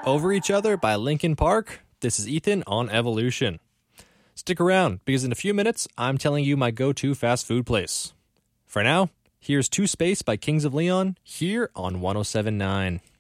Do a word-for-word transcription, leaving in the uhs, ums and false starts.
Over Each Other by Linkin Park. This is Ethan on Evolution. Stick around, because in a few minutes, I'm telling you my go-to fast food place. For now, here's Two Space by Kings of Leon, here on one oh seven point nine.